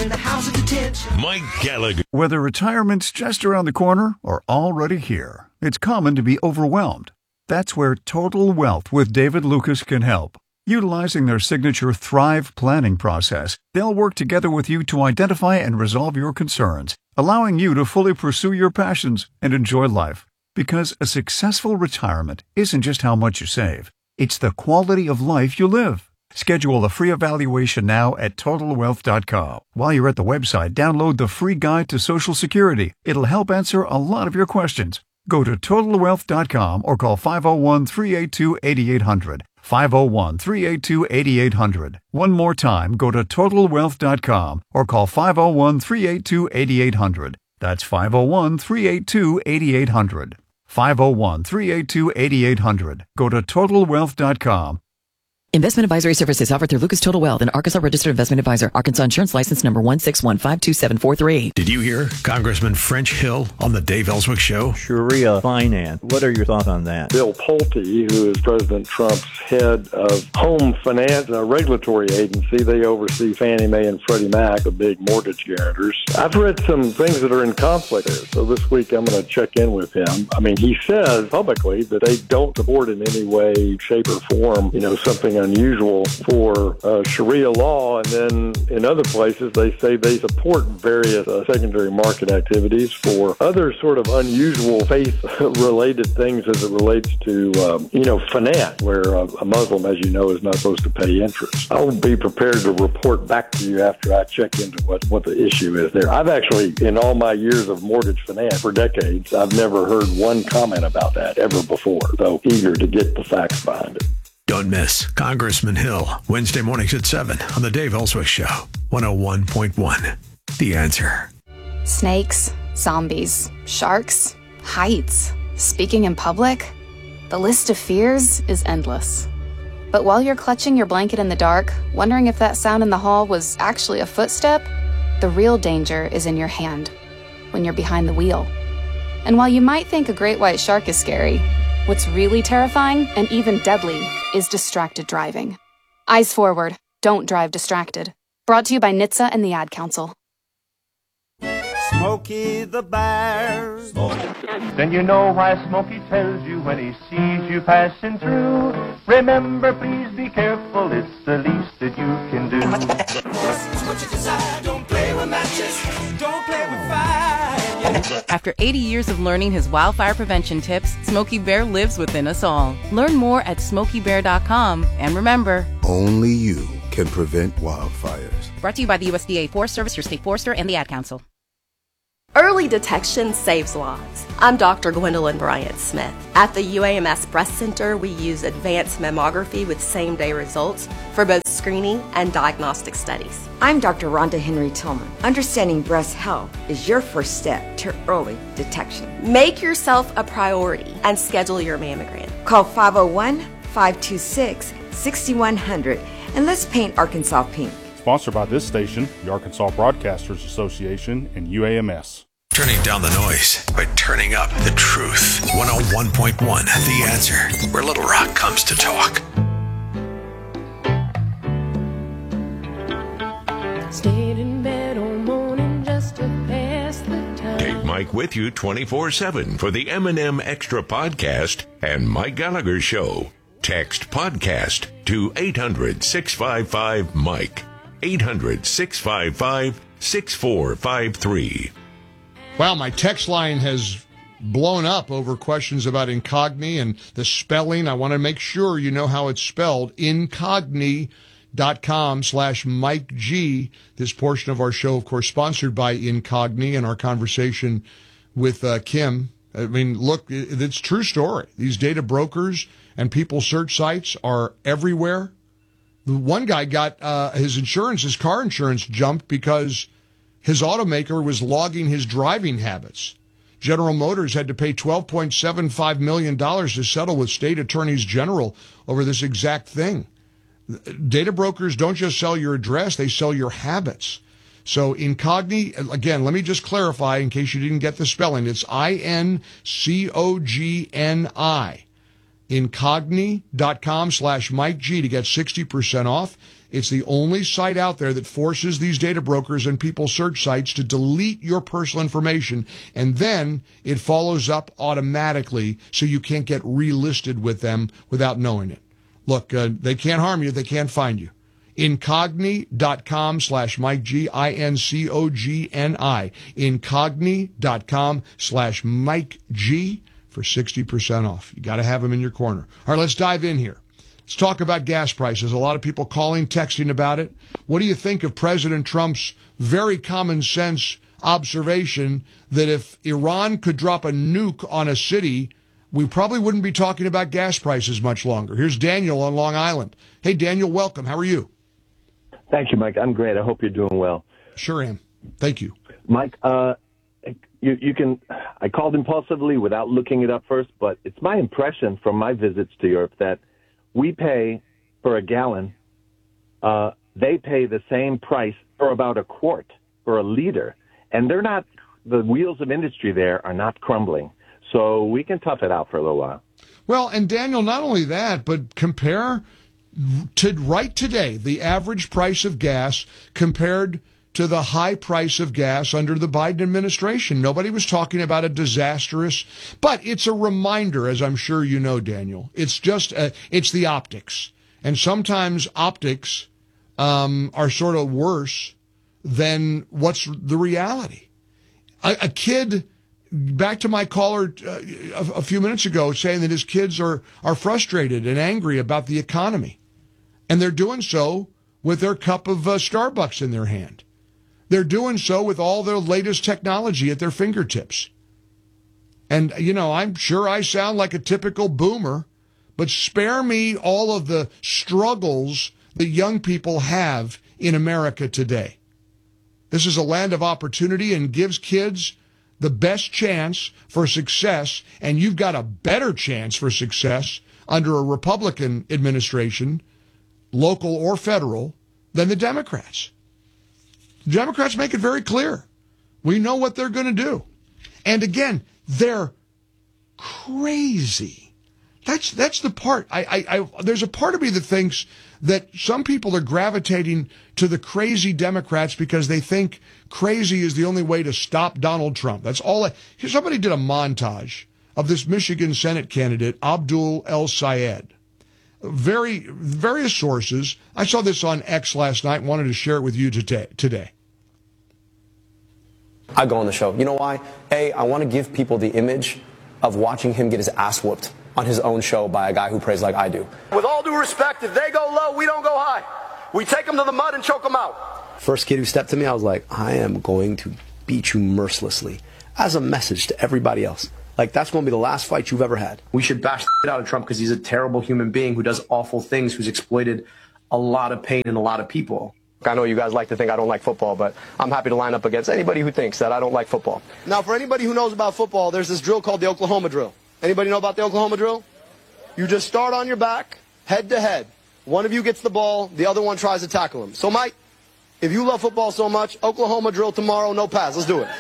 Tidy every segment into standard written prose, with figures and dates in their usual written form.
in the house of detention. Mike Gallagher. Whether retirement's just around the corner or already here, it's common to be overwhelmed. That's where Total Wealth with David Lucas can help. Utilizing their signature Thrive planning process, they'll work together with you to identify and resolve your concerns, allowing you to fully pursue your passions and enjoy life. Because a successful retirement isn't just how much you save, it's the quality of life you live. Schedule a free evaluation now at TotalWealth.com. While you're at the website, download the free guide to Social Security. It'll help answer a lot of your questions. Go to TotalWealth.com or call 501-382-8800. 501-382-8800. One more time, go to TotalWealth.com or call 501-382-8800. That's 501-382-8800. 501-382-8800. Go to TotalWealth.com. Investment advisory services offered through Lucas Total Wealth, an Arkansas registered investment advisor. Arkansas Insurance License number 1615273. Did you hear Congressman French Hill on the Dave Ellswick Show? Sharia finance. What are your thoughts on that? Bill Pulte, who is President Trump's head of home finance, a regulatory agency, they oversee Fannie Mae and Freddie Mac, the big mortgage guarantors. I've read some things that are in conflict there, so this week I'm going to check in with him. I mean, he says publicly that they don't support in any way, shape, or form, something unusual for Sharia law, and then in other places they say they support various secondary market activities for other sort of unusual faith-related things as it relates to, finance, where a Muslim, as you know, is not supposed to pay interest. I'll be prepared to report back to you after I check into what the issue is there. I've actually, in all my years of mortgage finance for decades, I've never heard one comment about that ever before, so eager to get the facts behind it. Don't miss Congressman Hill, Wednesday mornings at 7 on the Dave Ellswick Show, 101.1. The Answer. Snakes, zombies, sharks, heights, speaking in public. The list of fears is endless. But while you're clutching your blanket in the dark, wondering if that sound in the hall was actually a footstep, the real danger is in your hand, when you're behind the wheel. And while you might think a great white shark is scary, what's really terrifying and even deadly is distracted driving. Eyes forward, don't drive distracted. Brought to you by NHTSA and the Ad Council. Smokey the Bear. Then you know why Smokey tells you when he sees you passing through. Remember, please be careful, it's the least that you can do. It's what you desire, don't play with matches, don't play with fire. After 80 years of learning his wildfire prevention tips, Smokey Bear lives within us all. Learn more at SmokeyBear.com. And remember, only you can prevent wildfires. Brought to you by the USDA Forest Service, your state forester, and the Ad Council. Early detection saves lives. I'm Dr. Gwendolyn Bryant-Smith. At the UAMS Breast Center, we use advanced mammography with same-day results for both screening and diagnostic studies. I'm Dr. Rhonda Henry Tillman. Understanding breast health is your first step to early detection. Make yourself a priority and schedule your mammogram. Call 501-526-6100 and let's paint Arkansas pink. Sponsored by this station, the Arkansas Broadcasters Association, and UAMS. Turning down the noise by turning up the truth. 101.1 The Answer, where Little Rock comes to talk. Stayed in bed all morning just to pass the time. Take Mike with you 24/7 for the M&M Extra Podcast and Mike Gallagher Show. Text podcast to 800-655-MIKE. 800-655-6453. Wow, my text line has blown up over questions about Incogni and the spelling. I want to make sure you know how it's spelled. Incogni.com/Mike G. This portion of our show, of course, sponsored by Incogni and our conversation with Kim. I mean, look, it's a true story. These data brokers and people search sites are everywhere. One guy got his car insurance jumped because his automaker was logging his driving habits. General Motors had to pay $12.75 million to settle with state attorneys general over this exact thing. Data brokers don't just sell your address, they sell your habits. So Incogni, again, let me just clarify in case you didn't get the spelling. It's INCOGNI. Incogni.com/Mike G to get 60% off. It's the only site out there that forces these data brokers and people search sites to delete your personal information, and then it follows up automatically so you can't get relisted with them without knowing it. Look, they can't harm you. They can't find you. Incogni.com/Mike G, INCOGNI. Incogni.com/Mike G for 60% off. You got to have them in your corner. All right, let's dive in here. Let's talk about gas prices. A lot of people calling, texting about it. What do you think of President Trump's very common sense observation that if Iran could drop a nuke on a city, we probably wouldn't be talking about gas prices much longer? Here's Daniel on Long Island. Hey, Daniel, welcome. How are you? Thank you, Mike. I'm great. I hope you're doing well. Sure am. Thank you. Mike, you can. I called impulsively without looking it up first, but it's my impression from my visits to Europe that we pay for a gallon. They pay the same price for about a quart for a liter, and they're not. The wheels of industry there are not crumbling, so we can tough it out for a little while. Well, and Daniel, not only that, but compare to right today the average price of gas compared to the high price of gas under the Biden administration. Nobody was talking about a disastrous, but it's a reminder, as I'm sure you know, Daniel. It's just, it's the optics. And sometimes optics are sort of worse than what's the reality. A kid, back to my caller a few minutes ago, saying that his kids are frustrated and angry about the economy. And they're doing so with their cup of Starbucks in their hand. They're doing so with all their latest technology at their fingertips. And, you know, I'm sure I sound like a typical boomer, but spare me all of the struggles that young people have in America today. This is a land of opportunity and gives kids the best chance for success, and you've got a better chance for success under a Republican administration, local or federal, than the Democrats. The Democrats make it very clear. We know what they're going to do. And again, they're crazy. That's the part. There's a part of me that thinks that some people are gravitating to the crazy Democrats because they think crazy is the only way to stop Donald Trump. That's all. Somebody did a montage of this Michigan Senate candidate, Abdul El-Sayed. Various sources. I saw this on X last night and wanted to share it with you today. I go on the show. You know why? A, I want to give people the image of watching him get his ass whooped on his own show by a guy who prays like I do. With all due respect, if they go low, we don't go high. We take them to the mud and choke them out. First kid who stepped to me, I was like, I am going to beat you mercilessly as a message to everybody else. Like, that's going to be the last fight you've ever had. We should bash the shit out of Trump because he's a terrible human being who does awful things, who's exploited a lot of pain in a lot of people. I know you guys like to think I don't like football, but I'm happy to line up against anybody who thinks that I don't like football. Now, for anybody who knows about football, there's this drill called the Oklahoma drill. Anybody know about the Oklahoma drill? You just start on your back, head to head. One of you gets the ball, the other one tries to tackle him. So, Mike, if you love football so much, Oklahoma drill tomorrow, no pass. Let's do it.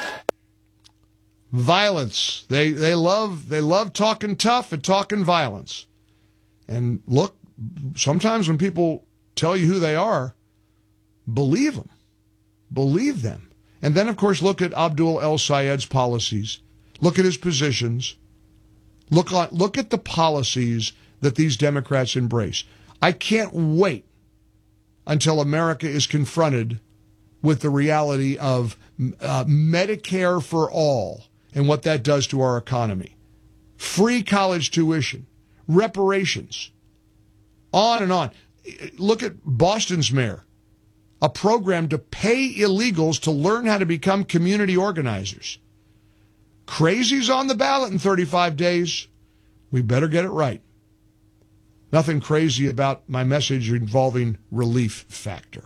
Violence. They love talking tough and talking violence. And look, sometimes when people tell you who they are, believe them. Believe them. And then, of course, look at Abdul El-Sayed's policies. Look at his positions. Look at the policies that these Democrats embrace. I can't wait until America is confronted with the reality of Medicare for all and what that does to our economy. Free college tuition, reparations, on and on. Look at Boston's mayor, a program to pay illegals to learn how to become community organizers. Crazy's on the ballot in 35 days. We better get it right. Nothing crazy about my message involving Relief Factor.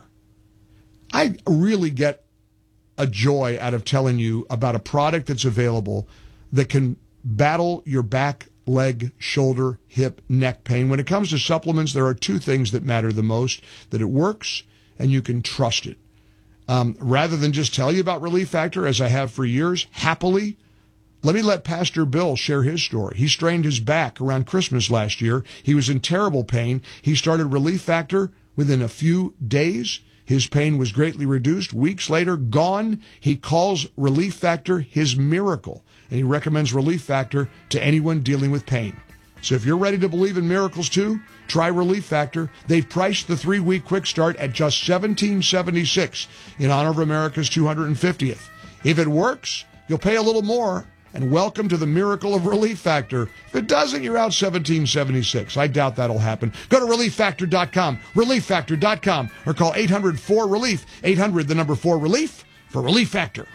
I really get a joy out of telling you about a product that's available that can battle your back, leg, shoulder, hip, neck pain. When it comes to supplements, there are two things that matter the most: that it works and you can trust it. Rather than just tell you about Relief Factor, as I have for years, happily, let me let Pastor Bill share his story. He strained his back around Christmas last year. He was in terrible pain. He started Relief Factor Within a few days, his pain was greatly reduced. Weeks later, gone. He calls Relief Factor his miracle, and he recommends Relief Factor to anyone dealing with pain. So if you're ready to believe in miracles too, try Relief Factor. They've priced the 3-week quick start at just $17.76 in honor of America's 250th. If it works, you'll pay a little more. And welcome to the miracle of Relief Factor. If it doesn't, you're out $17.76. I doubt that'll happen. Go to ReliefFactor.com, ReliefFactor.com, or call 800-4RELIEF, 800 the number 4 relief for Relief Factor.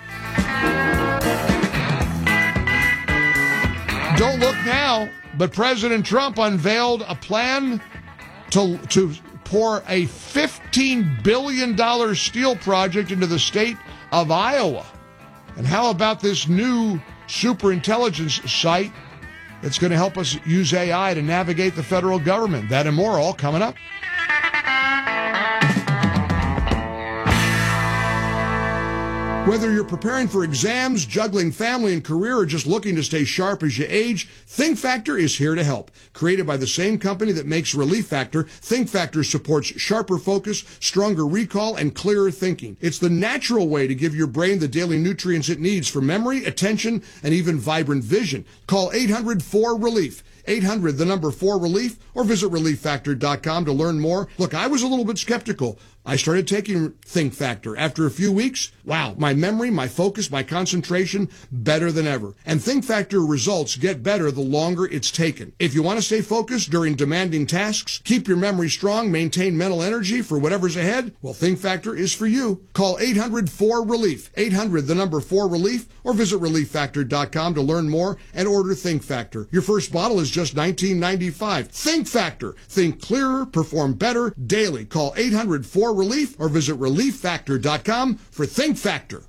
Don't look now, but President Trump unveiled a plan to pour a $15 billion steel project into the state of Iowa. And how about this new superintelligence site that's going to help us use AI to navigate the federal government? That and more, all coming up. Whether you're preparing for exams, juggling family and career, or just looking to stay sharp as you age, Think Factor is here to help. Created by the same company that makes Relief Factor, Think Factor supports sharper focus, stronger recall, and clearer thinking. It's the natural way to give your brain the daily nutrients it needs for memory, attention, and even vibrant vision. Call 800-4RELIEF. 800 the number 4 relief, or visit ReliefFactor.com to learn more. Look, I was a little bit skeptical. I started taking Think Factor. After a few weeks, wow, my memory, my focus, my concentration, better than ever. And Think Factor results get better the longer it's taken. If you want to stay focused during demanding tasks, keep your memory strong, maintain mental energy for whatever's ahead, well, Think Factor is for you. Call 800-4RELIEF, 800 the number 4 relief, or visit ReliefFactor.com to learn more and order Think Factor. Your first bottle is just $19.95. Think Factor. Think clearer, perform better daily. Call 800-4RELIEF or visit ReliefFactor.com for Think Factor.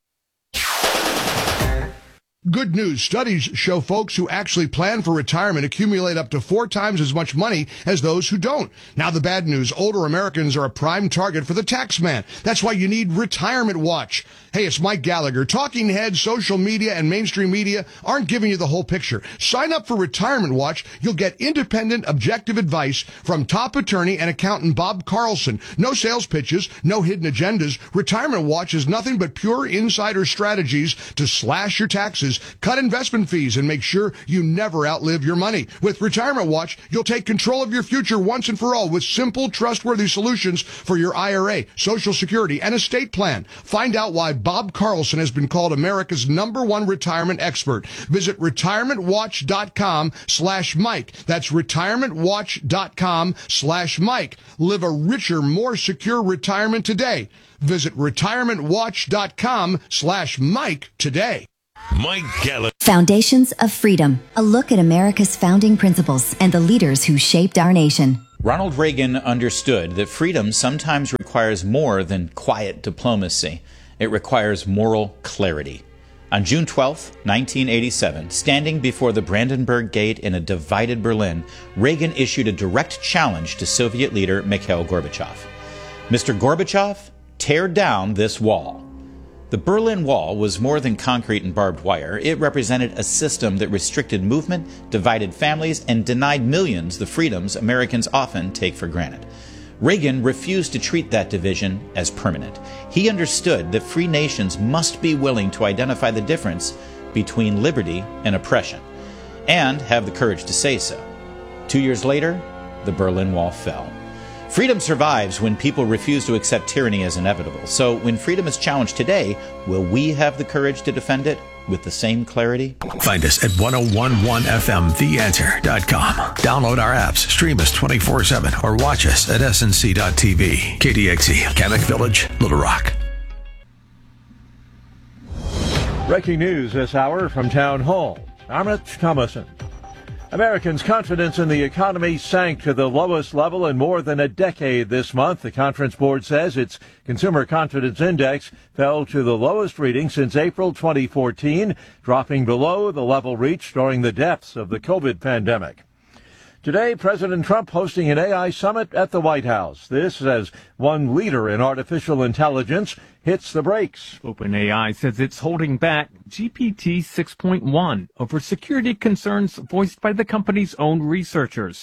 Good news. Studies show folks who actually plan for retirement accumulate up to 4 times as much money as those who don't. Now the bad news. Older Americans are a prime target for the tax man. That's why you need Retirement Watch. Hey, it's Mike Gallagher. Talking heads, social media, and mainstream media aren't giving you the whole picture. Sign up for Retirement Watch. You'll get independent, objective advice from top attorney and accountant Bob Carlson. No sales pitches, no hidden agendas. Retirement Watch is nothing but pure insider strategies to slash your taxes, cut investment fees, and make sure you never outlive your money. With Retirement Watch, you'll take control of your future once and for all with simple, trustworthy solutions for your IRA, Social Security, and estate plan. Find out why Bob Carlson has been called America's #1 retirement expert. Visit retirementwatch.com/Mike. That's retirementwatch.com/Mike. Live a richer, more secure retirement today. Visit retirementwatch.com/Mike today. Mike Gallagher. Foundations of Freedom. A look at America's founding principles and the leaders who shaped our nation. Ronald Reagan understood that freedom sometimes requires more than quiet diplomacy. It requires moral clarity. On June 12, 1987, standing before the Brandenburg Gate in a divided Berlin, Reagan issued a direct challenge to Soviet leader Mikhail Gorbachev. Mr. Gorbachev, tear down this wall. The Berlin Wall was more than concrete and barbed wire. It represented a system that restricted movement, divided families, and denied millions the freedoms Americans often take for granted. Reagan refused to treat that division as permanent. He understood that free nations must be willing to identify the difference between liberty and oppression, and have the courage to say so. 2 years later, the Berlin Wall fell. Freedom survives when people refuse to accept tyranny as inevitable. So when freedom is challenged today, will we have the courage to defend it with the same clarity? Find us at 1011fmtheanswer.com. Download our apps, stream us 24/7, or watch us at snc.tv. KDXE, Kamek Village, Little Rock. Breaking news this hour from Town Hall. Amit Thomason. Americans' confidence in the economy sank to the lowest level in more than a decade this month. The Conference Board says its Consumer Confidence Index fell to the lowest reading since April 2014, dropping below the level reached during the depths of the COVID pandemic. Today, President Trump hosting an AI summit at the White House. This as one leader in artificial intelligence hits the brakes. OpenAI says it's holding back GPT 6.1 over security concerns voiced by the company's own researchers.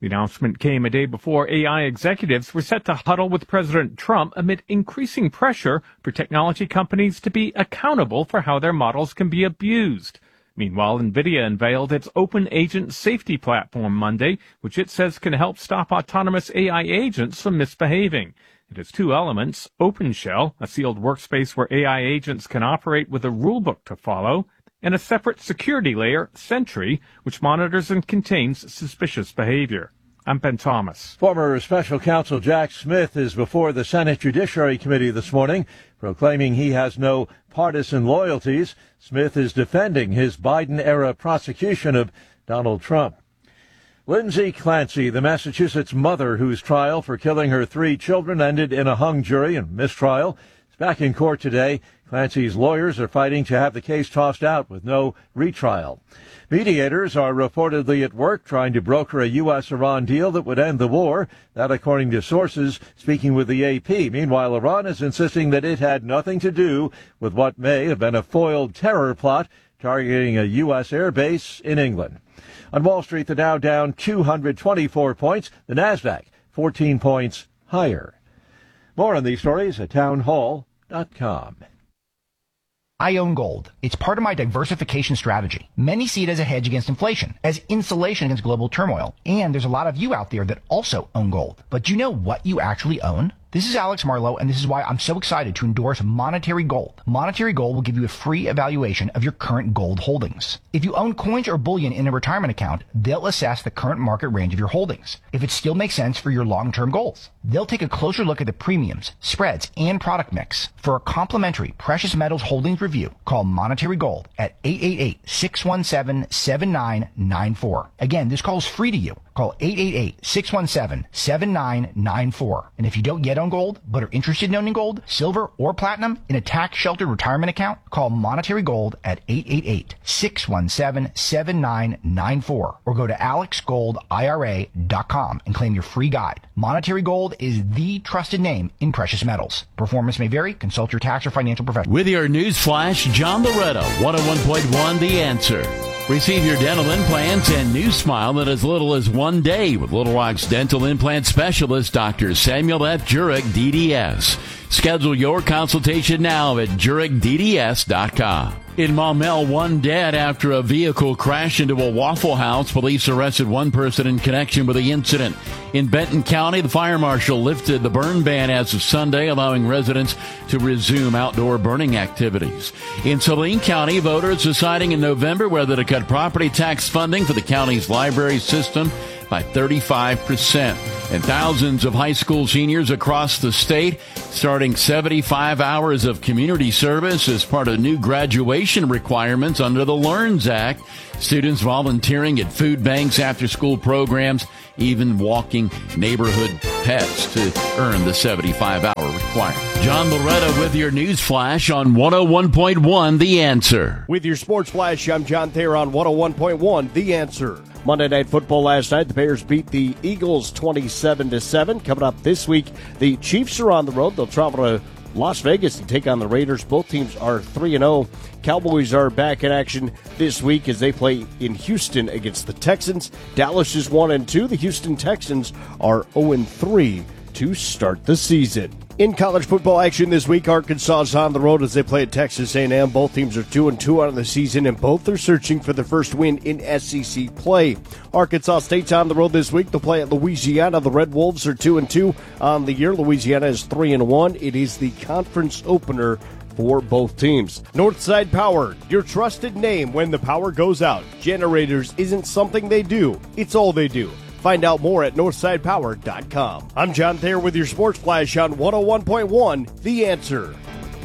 The announcement came a day before AI executives were set to huddle with President Trump amid increasing pressure for technology companies to be accountable for how their models can be abused. Meanwhile, NVIDIA unveiled its Open Agent Safety Platform Monday, which it says can help stop autonomous AI agents from misbehaving. It has two elements: OpenShell, a sealed workspace where AI agents can operate with a rulebook to follow, and a separate security layer, Sentry, which monitors and contains suspicious behavior. I'm Ben Thomas. Former Special Counsel Jack Smith is before the Senate Judiciary Committee this morning, proclaiming he has no partisan loyalties. Smith is defending his Biden-era prosecution of Donald Trump. Lindsay Clancy, the Massachusetts mother whose trial for killing her 3 children ended in a hung jury and mistrial, is back in court today. Clancy's lawyers are fighting to have the case tossed out with no retrial. Mediators are reportedly at work trying to broker a U.S.-Iran deal that would end the war. That, according to sources speaking with the AP. Meanwhile, Iran is insisting that it had nothing to do with what may have been a foiled terror plot targeting a U.S. airbase in England. On Wall Street, the Dow down 224 points. The Nasdaq 14 points higher. More on these stories at townhall.com. I own gold. It's part of my diversification strategy. Many see it as a hedge against inflation, as insulation against global turmoil. And there's a lot of you out there that also own gold. But do you know what you actually own? This is Alex Marlowe, and this is why I'm so excited to endorse Monetary Gold. Monetary Gold will give you a free evaluation of your current gold holdings. If you own coins or bullion in a retirement account, they'll assess the current market range of your holdings, if it still makes sense for your long-term goals. They'll take a closer look at the premiums, spreads, and product mix. For a complimentary precious metals holdings review, call Monetary Gold at 888-617-7994. Again, this call is free to you. Call 888-617-7994. And if you don't yet own gold, but are interested in owning gold, silver, or platinum in a tax-sheltered retirement account, call Monetary Gold at 888-617-7994. Or go to alexgoldira.com and claim your free guide. Monetary Gold is the trusted name in precious metals. Performance may vary. Consult your tax or financial professional. With your news flash, John Loretta, 101.1 The Answer. Receive your dental implants and new smile in as little as 1 day with Little Rock's dental implant specialist, Dr. Samuel F. Jurek, DDS. Schedule your consultation now at JurekDDS.com. In Maumelle, one dead after a vehicle crashed into a Waffle House. Police arrested one person in connection with the incident. In Benton County, the fire marshal lifted the burn ban as of Sunday, allowing residents to resume outdoor burning activities. In Saline County, voters deciding in November whether to cut property tax funding for the county's library system by 35%. And thousands of high school seniors across the state starting 75 hours of community service as part of new graduation requirements under the LEARNS Act. Students volunteering at food banks, after-school programs, even walking neighborhood pets to earn the 75-hour requirement. John Loretta with your news flash on 101.1 The Answer. With your sports flash, I'm John Thayer on 101.1 The Answer. Monday Night Football last night, the Bears beat the Eagles 27-7. Coming up this week, the Chiefs are on the road. They'll travel to Las Vegas to take on the Raiders. Both teams are 3-0. Cowboys are back in action this week as they play in Houston against the Texans. Dallas is 1-2. The Houston Texans are 0-3 to start the season. In college football action this week, Arkansas is on the road as they play at Texas A&M. Both teams are 2-2 on the season, and both are searching for the first win in SEC play. Arkansas State's on the road this week. They'll play at Louisiana. The Red Wolves are 2-2 on the year. Louisiana is 3-1. It is the conference opener for both teams. Northside Power, your trusted name when the power goes out. Generators isn't something they do, it's all they do. Find out more at NorthsidePower.com. I'm John Thayer with your Sports Flash on 101.1 The Answer.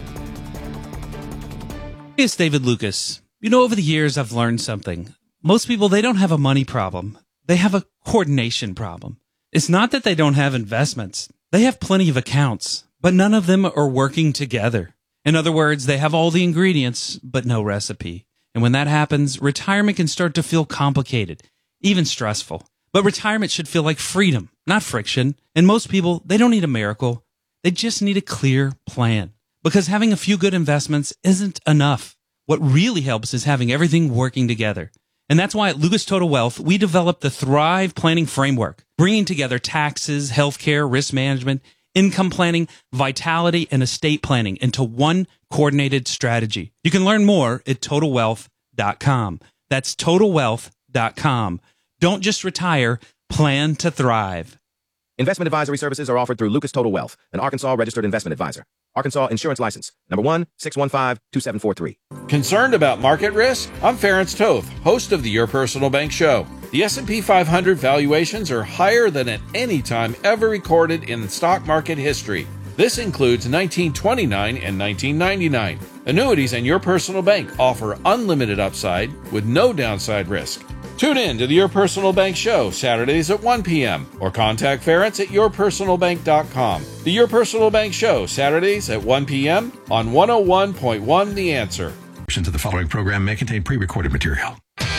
It's David Lucas. You know, over the years, I've learned something. Most people, they don't have a money problem. They have a coordination problem. It's not that they don't have investments. They have plenty of accounts, but none of them are working together. In other words, they have all the ingredients, but no recipe. And when that happens, retirement can start to feel complicated, even stressful. But retirement should feel like freedom, not friction. And most people, they don't need a miracle. They just need a clear plan. Because having a few good investments isn't enough. What really helps is having everything working together. And that's why at Lucas Total Wealth, we developed the Thrive Planning Framework, bringing together taxes, healthcare, risk management, income planning, vitality, and estate planning into one coordinated strategy. You can learn more at TotalWealth.com. That's TotalWealth.com. Don't just retire, plan to thrive. Investment advisory services are offered through Lucas Total Wealth, an Arkansas registered investment advisor. Arkansas Insurance License, number 1-615-2743. Concerned about market risk? I'm Ference Toth, host of the Your Personal Bank Show. The S&P 500 valuations are higher than at any time ever recorded in stock market history. This includes 1929 and 1999. Annuities and Your Personal Bank offer unlimited upside with no downside risk. Tune in to the Your Personal Bank Show Saturdays at 1 p.m. or contact Ference at yourpersonalbank.com. The Your Personal Bank Show Saturdays at 1 p.m. on 101.1 The Answer. Portions of the following program may contain pre-recorded material.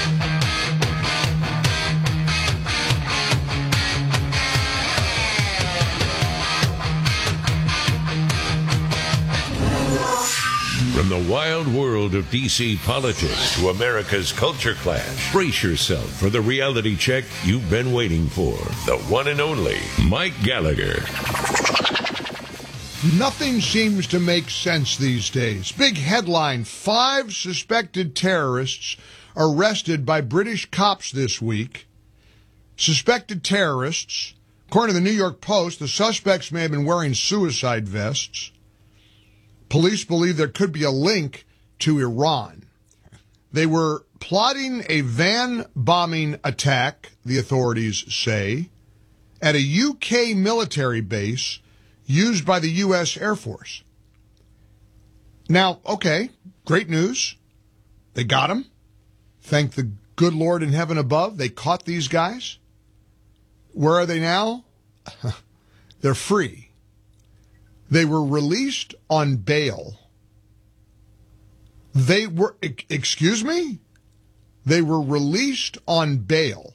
From the wild world of D.C. politics to America's culture clash, brace yourself for the reality check you've been waiting for. The one and only Mike Gallagher. Nothing seems to make sense these days. Big headline, 5 suspected terrorists arrested by British cops this week. Suspected terrorists. According to the New York Post, the suspects may have been wearing suicide vests. Police believe there could be a link to Iran. They were plotting a van bombing attack, the authorities say, at a UK military base used by the U.S. Air Force. Now, okay, great news. They got them. Thank the good Lord in heaven above. They caught these guys. Where are they now? They're free. They were released on bail. They were, excuse me? They were released on bail.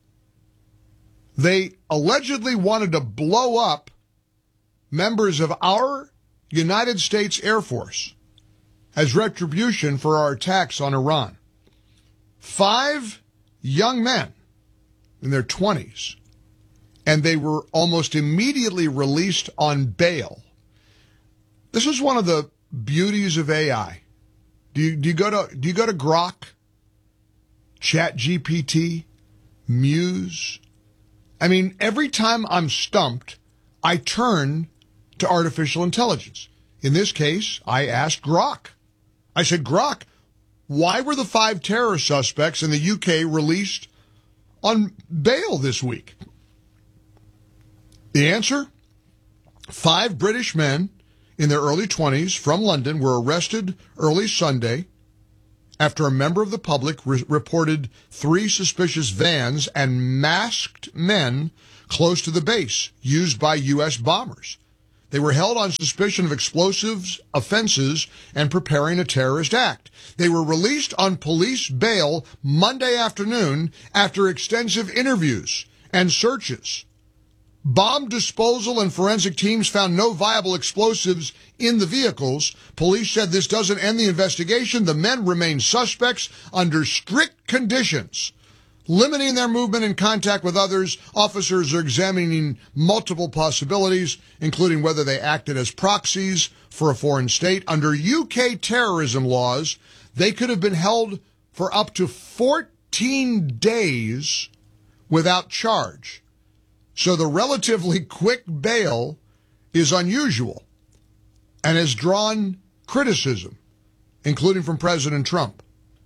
They allegedly wanted to blow up members of our United States Air Force as retribution for our attacks on Iran. 5 young men in their 20s, and they were almost immediately released on bail. This is one of the beauties of AI. Do you go to Grok, ChatGPT, Muse? I mean, every time I'm stumped, I turn to artificial intelligence. In this case, I asked Grok. I said, Grok, why were the 5 terror suspects in the UK released on bail this week? The answer? 5 British men in their early 20s from London were arrested early Sunday after a member of the public reported 3 suspicious vans and masked men close to the base used by U.S. bombers. They were held on suspicion of explosives offenses and preparing a terrorist act. They were released on police bail Monday afternoon after extensive interviews and searches. Bomb disposal and forensic teams found no viable explosives in the vehicles. Police said this doesn't end the investigation. The men remain suspects under strict conditions, limiting their movement and contact with others. Officers are examining multiple possibilities, including whether they acted as proxies for a foreign state. Under UK terrorism laws, they could have been held for up to 14 days without charge. So the relatively quick bail is unusual and has drawn criticism, including from President Trump.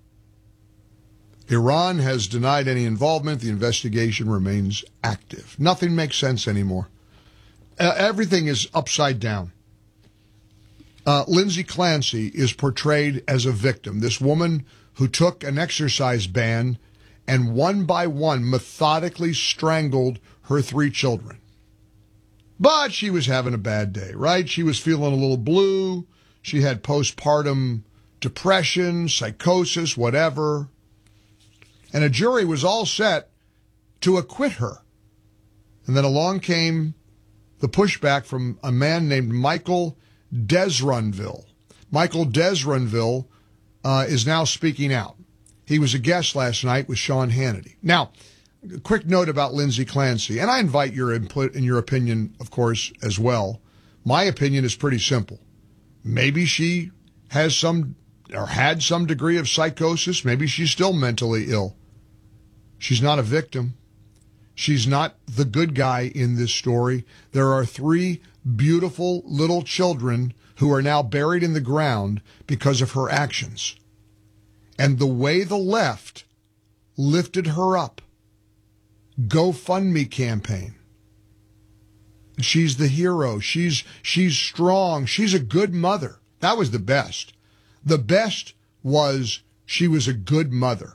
Iran has denied any involvement. The investigation remains active. Nothing makes sense anymore. Everything is upside down. Lindsay Clancy is portrayed as a victim, this woman who took an exercise band and one by one methodically strangled her 3 children. But she was having a bad day, right? She was feeling a little blue. She had postpartum depression, psychosis, whatever. And a jury was all set to acquit her. And then along came the pushback from a man named Michael Desrunville. Michael Desrunville is now speaking out. He was a guest last night with Sean Hannity. Now, a quick note about Lindsay Clancy, and I invite your input and your opinion, of course, as well. My opinion is pretty simple. Maybe she has some or had some degree of psychosis. Maybe she's still mentally ill. She's not a victim. She's not the good guy in this story. There are 3 beautiful little children who are now buried in the ground because of her actions. And the way the left lifted her up, GoFundMe campaign. She's the hero. She's strong. She's a good mother. That was the best. The best was she was a good mother.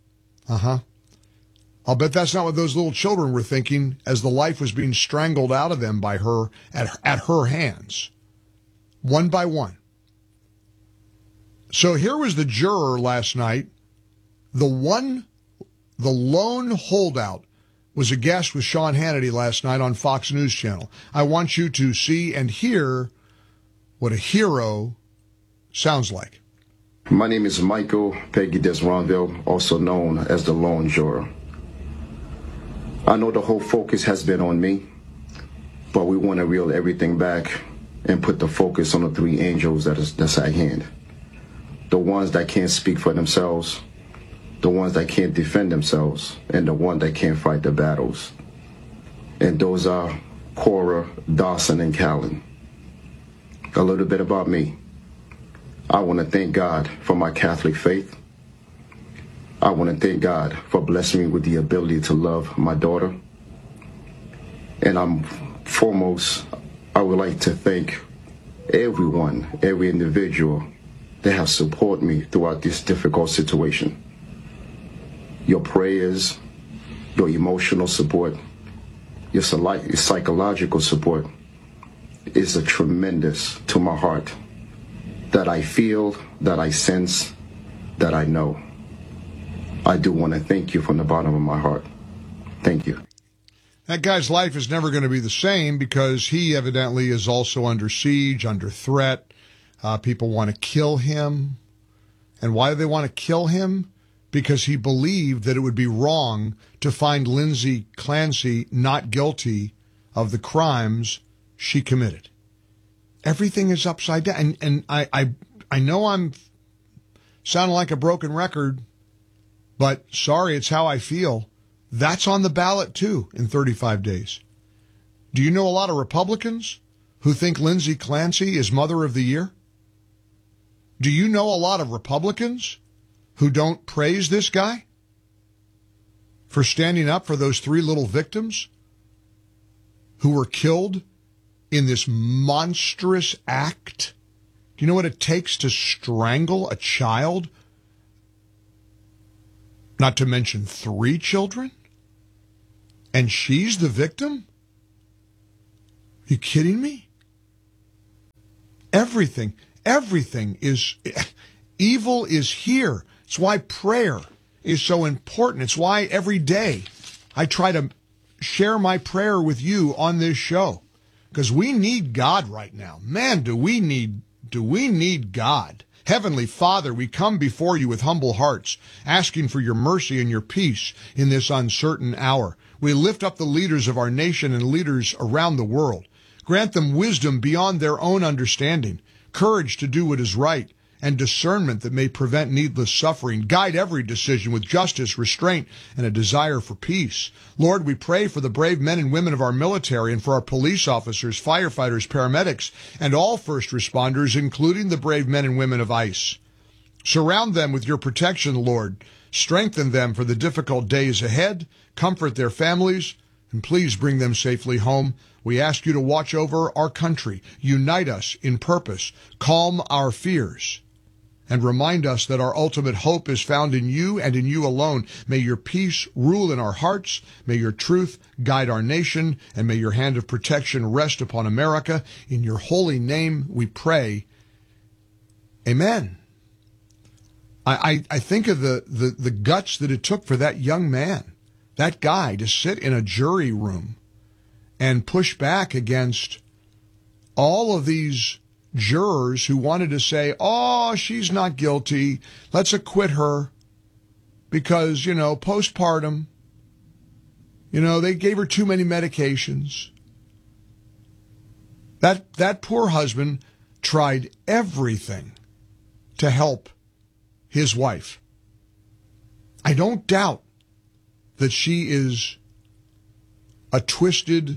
I'll bet that's not what those little children were thinking as the life was being strangled out of them by her at her hands, one by one. So here was the juror last night. The lone holdout was a guest with Sean Hannity last night on Fox News Channel. I want you to see and hear what a hero sounds like. My name is Michael Peggy Desronville, also known as the lone juror. I know the whole focus has been on me, but we want to reel everything back and put the focus on the 3 angels that's at hand. The ones that can't speak for themselves, the ones that can't defend themselves, and the one that can't fight the battles. And those are Cora, Dawson, and Callan. A little bit about me. I want to thank God for my Catholic faith. I want to thank God for blessing me with the ability to love my daughter. And foremost, I would like to thank everyone, every individual that have supported me throughout this difficult situation. Your prayers, your emotional support, your psychological support is a tremendous to my heart that I feel, that I sense, that I know. I do want to thank you from the bottom of my heart. Thank you. That guy's life is never going to be the same because he evidently is also under siege, under threat. People want to kill him. And why do they want to kill him? Because he believed that it would be wrong to find Lindsay Clancy not guilty of the crimes she committed. Everything is upside down. And I know I'm sounding like a broken record, but sorry, it's how I feel. That's on the ballot, too, in 35 days. Do you know a lot of Republicans who think Lindsay Clancy is Mother of the Year? Do you know a lot of Republicans who don't praise this guy for standing up for those 3 little victims who were killed in this monstrous act? Do you know what it takes to strangle a child? Not to mention 3 children? And she's the victim? You kidding me? Everything is, evil is here. It's why prayer is so important. It's why every day I try to share my prayer with you on this show. Because we need God right now. Man, do we need God. Heavenly Father, we come before you with humble hearts, asking for your mercy and your peace in this uncertain hour. We lift up the leaders of our nation and leaders around the world. Grant them wisdom beyond their own understanding, courage to do what is right, and discernment that may prevent needless suffering. Guide every decision with justice, restraint, and a desire for peace. Lord, we pray for the brave men and women of our military and for our police officers, firefighters, paramedics, and all first responders, including the brave men and women of ICE. Surround them with your protection, Lord. Strengthen them for the difficult days ahead. Comfort their families, and please bring them safely home. We ask you to watch over our country, unite us in purpose, calm our fears, and remind us that our ultimate hope is found in you and in you alone. May your peace rule in our hearts, may your truth guide our nation, and may your hand of protection rest upon America. In your holy name we pray. Amen. I think of the guts that it took for that young man, that guy, to sit in a jury room and push back against all of these jurors who wanted to say, oh, she's not guilty, let's acquit her. because, postpartum, they gave her too many medications. That poor husband tried everything to help his wife. I don't doubt that she is a twisted,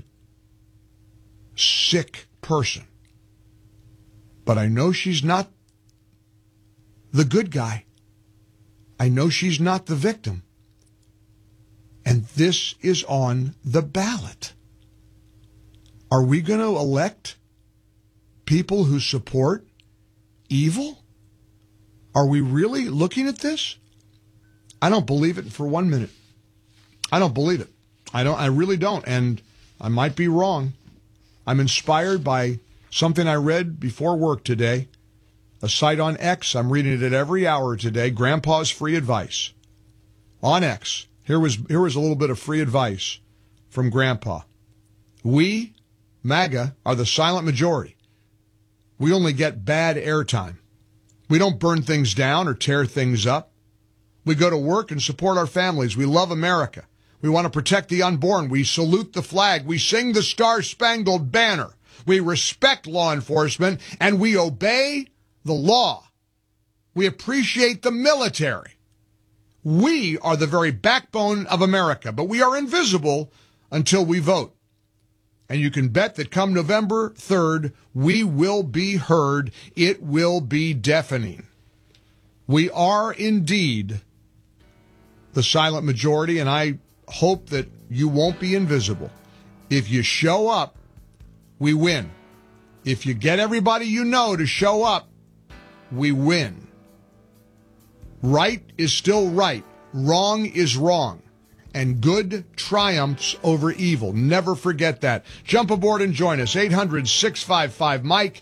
sick person. But I know she's not the good guy. I know she's not the victim. And this is on the ballot. Are we going to elect people who support evil? Are we really looking at this? I don't believe it for 1 minute. I don't believe it. I really don't. And I might be wrong. I'm inspired by something I read before work today. A site on X. I'm reading it every hour today. Grandpa's free advice. On X. Here was a little bit of free advice from Grandpa. We, MAGA, are the silent majority. We only get bad airtime. We don't burn things down or tear things up. We go to work and support our families. We love America. We want to protect the unborn. We salute the flag. We sing the Star-Spangled Banner. We respect law enforcement, and we obey the law. We appreciate the military. We are the very backbone of America, but we are invisible until we vote. And you can bet that come November 3rd, we will be heard. It will be deafening. We are indeed the silent majority, and I hope that you won't be invisible. If you show up, we win. If you get everybody you know to show up, we win. Right is still right. Wrong is wrong. And good triumphs over evil. Never forget that. Jump aboard and join us. 800-655-MIKE,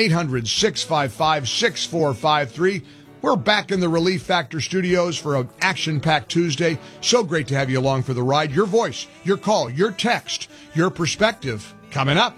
800-655-6453. We're back in the Relief Factor studios for an action-packed Tuesday. So great to have you along for the ride. Your voice, your call, your text, your perspective coming up.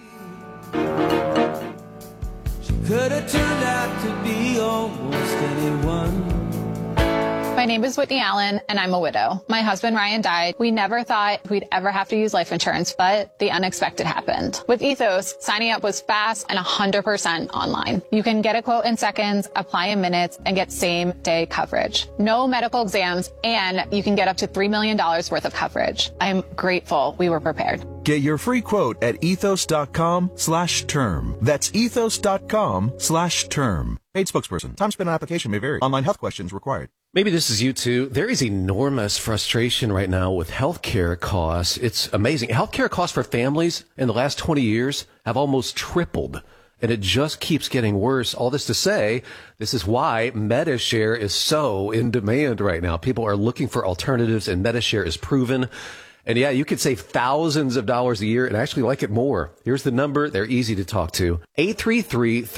Could have turned out to be almost anyone. My name is Whitney Allen, and I'm a widow. My husband, Ryan, died. We never thought we'd ever have to use life insurance, but the unexpected happened. With Ethos, signing up was fast and 100% online. You can get a quote in seconds, apply in minutes, and get same-day coverage. No medical exams, and you can get up to $3 million worth of coverage. I'm grateful we were prepared. Get your free quote at ethos.com/term. That's ethos.com/term. Paid spokesperson. Time spent on application may vary. Online health questions required. Maybe this is you too. There is enormous frustration right now with healthcare costs. It's amazing. Healthcare costs for families in the last 20 years have almost tripled, and it just keeps getting worse. All this to say, this is why MediShare is so in demand right now. People are looking for alternatives, and MediShare is proven. And yeah, you could save thousands of dollars a year and actually like it more. Here's the number. They're easy to talk to. 833